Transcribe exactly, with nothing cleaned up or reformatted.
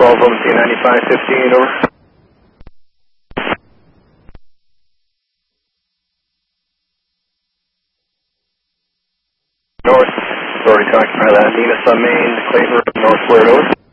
twelve seventeen ninety-five fifteen, over. North, authority to occupy that Nina Main, Clayton, North Florida, over.